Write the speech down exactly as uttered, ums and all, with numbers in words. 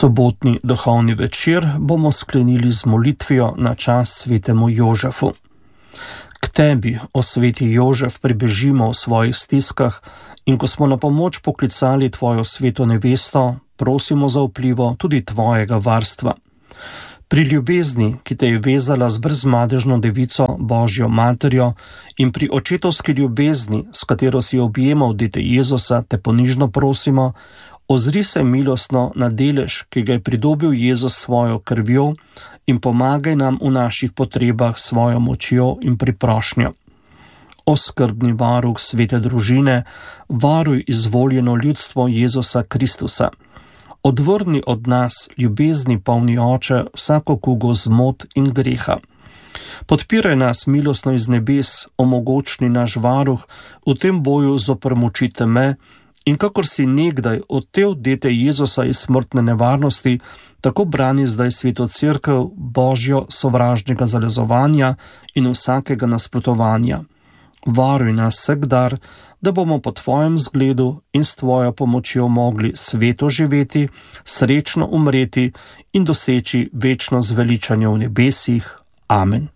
Sobotni duhovni večer bomo sklenili z molitvijo na čas svetemu Jožefu. K tebi, o sveti Jožef, pribežimo v svojih stiskah in ko smo na pomoč poklicali tvojo sveto nevesto, prosimo za vplivo tudi tvojega varstva. Pri ljubezni, ki te je vezala z brezmadežno devico Božjo materjo, in pri očetovski ljubezni, s katero si objemal dete Jezusa, te ponižno prosimo, ozri se milostno na delež, ki ga je pridobil Jezus svojo krvjo, in pomagaj nam v naših potrebah svojo močjo in priprošnjo. O skrbni varuh svete družine, varuj izvoljeno ljudstvo Jezusa Kristusa. Odvrni od nas, ljubezni polni oče, vsako kugo zmot in greha. Podpiraj nas milostno iz nebes, omogočni naš varuh v tem boju zoper moči teme, in kakor si nekdaj odtev dete Jezusa iz smrtne nevarnosti, tako brani zdaj sveto cerkev Božjo sovražnega zalezovanja in vsakega nasprotovanja. Varuj nas vsakdar, da bomo po tvojem zgledu in s tvojo pomočjo mogli sveto živeti, srečno umreti in doseči večno zveličanje v nebesih. Amen.